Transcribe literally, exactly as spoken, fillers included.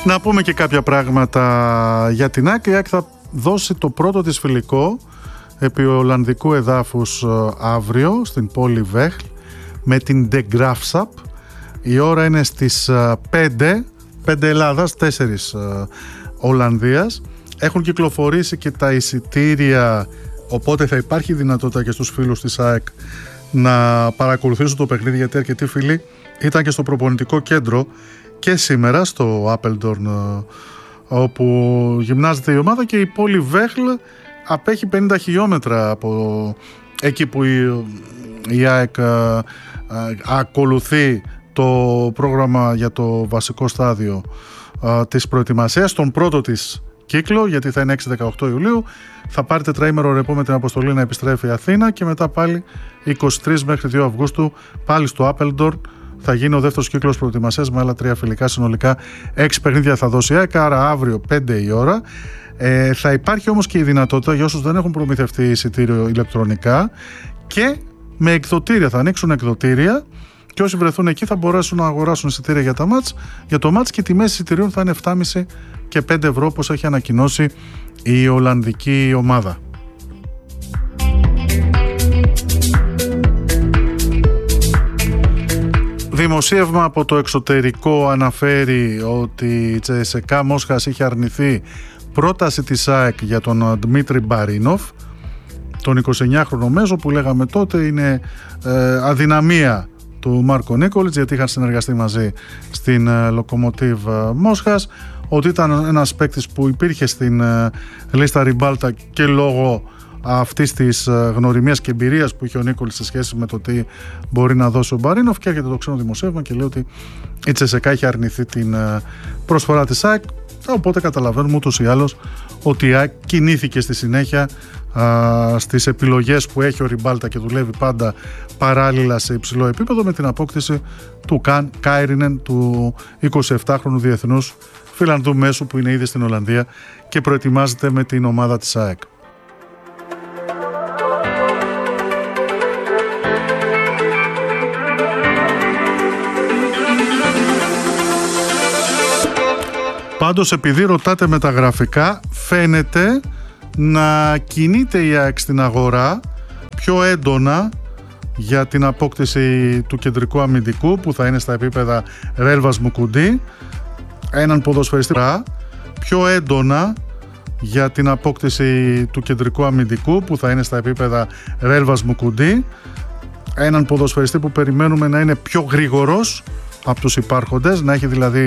Να πούμε και κάποια πράγματα για την ΑΕΚ. Η ΑΕΚ θα δώσει το πρώτο της φιλικό επί Ολλανδικού εδάφους αύριο στην πόλη Βέχλ με την De Graafschap. Η ώρα είναι στις πέντε, πέντε Ελλάδας, τέσσερα Ολλανδίας. Έχουν κυκλοφορήσει και τα εισιτήρια, οπότε θα υπάρχει δυνατότητα και στους φίλους της ΑΕΚ να παρακολουθήσουν το παιχνίδι, γιατί αρκετοί φίλοι ήταν και στο προπονητικό κέντρο και σήμερα στο Apeldoorn, όπου γυμνάζεται η ομάδα, και η πόλη Βέχλ απέχει πενήντα χιλιόμετρα από εκεί που η, η ΑΕΚ α, α, ακολουθεί το πρόγραμμα για το βασικό στάδιο α, της προετοιμασίας, τον πρώτο της κύκλο, γιατί θα είναι έξι με δεκαοκτώ Ιουλίου. Θα πάρει τετραήμερο ρεπό με την αποστολή να επιστρέφει η Αθήνα, και μετά πάλι είκοσι τρεις μέχρι δύο Αυγούστου πάλι στο Apeldoorn θα γίνει ο δεύτερος κύκλος προετοιμασίας με άλλα τρία φιλικά. Συνολικά έξι παιχνίδια θα δώσει η ΑΕΚ, άρα αύριο πέντε η ώρα. Ε, θα υπάρχει όμως και η δυνατότητα για όσους δεν έχουν προμηθευτεί εισιτήριο ηλεκτρονικά και με εκδοτήρια. Θα ανοίξουν εκδοτήρια και όσοι βρεθούν εκεί θα μπορέσουν να αγοράσουν εισιτήρια για, τα μάτς, για το μάτς, και οι τιμές εισιτηρίων θα είναι επτά κόμμα πέντε και πέντε ευρώ, όπως έχει ανακοινώσει η Ολλανδική ομάδα. Δημοσίευμα από το εξωτερικό αναφέρει ότι η Τσέσσεκα Μόσχας είχε αρνηθεί πρόταση της ΑΕΚ για τον Δημήτρη Μπαρίνοφ, τον εικοσιεννιάχρονο μέσο που λέγαμε τότε είναι ε, αδυναμία του Μάρκο Νίκολιτς, γιατί είχαν συνεργαστεί μαζί στην ε, Λοκομοτίβ Μόσχας, ότι ήταν ένας παίκτης που υπήρχε στην ε, λίστα Ριμπάλτα και λόγω αυτής της ε, γνωριμίας και εμπειρίας που είχε ο Νίκολιτς σε σχέση με το τι μπορεί να δώσει ο Μπαρίνοφ, και έρχεται το ξένο δημοσίευμα και λέει ότι η Τσέσσεκα είχε αρνηθεί την ε, προσφορά της ΑΕΚ. Οπότε καταλαβαίνουμε ούτως ή άλλως ότι η ΑΕΚ κινήθηκε στη συνέχεια α, στις επιλογές που έχει ο Ριμπάλτα και δουλεύει πάντα παράλληλα σε υψηλό επίπεδο, με την απόκτηση του Καν Κάιρινεν, του εικοσιεπτάχρονου διεθνούς Φιλανδού μέσου που είναι ήδη στην Ολλανδία και προετοιμάζεται με την ομάδα της ΑΕΚ. Πάντως, επειδή ρωτάτε με τα γραφικά, φαίνεται να κινείται η ΑΕΚ στην αγορά πιο έντονα για την απόκτηση του κεντρικού αμυντικού που θα είναι στα επίπεδα Ρέλβας Μουκουντή, έναν ποδοσφαιριστή πιο έντονα για την απόκτηση του κεντρικού αμυντικού που θα είναι στα επίπεδα Ρέλβας Μουκουντή, έναν ποδοσφαιριστή που περιμένουμε να είναι πιο γρήγορος από τους υπάρχοντες, να έχει δηλαδή